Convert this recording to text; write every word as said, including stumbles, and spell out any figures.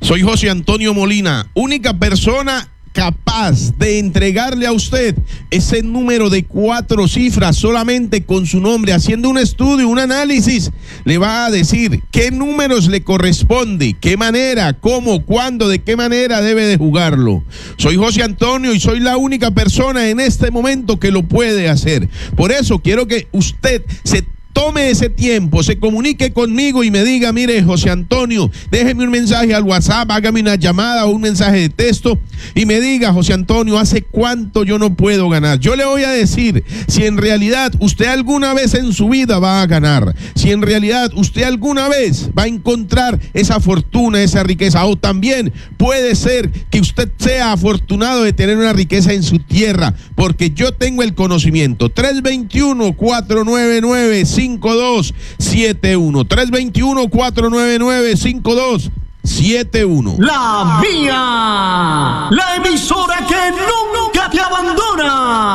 Soy José Antonio Molina, única persona capaz de entregarle a usted ese número de cuatro cifras solamente con su nombre, haciendo un estudio, un análisis, le va a decir qué números le corresponde, qué manera, cómo, cuándo, de qué manera debe de jugarlo. Soy José Antonio y soy la única persona en este momento que lo puede hacer. Por eso quiero que usted se tome ese tiempo, se comunique conmigo y me diga, mire, José Antonio, déjeme un mensaje al WhatsApp, hágame una llamada o un mensaje de texto y me diga, José Antonio, ¿hace cuánto yo no puedo ganar? Yo le voy a decir si en realidad usted alguna vez en su vida va a ganar, si en realidad usted alguna vez va a encontrar esa fortuna, esa riqueza, o también puede ser que usted sea afortunado de tener una riqueza en su tierra, porque yo tengo el conocimiento. Tres dos uno, cuatro nueve nueve, cinco dos siete uno, tres dos uno, cuatro nueve nueve, cinco dos siete uno. La Mía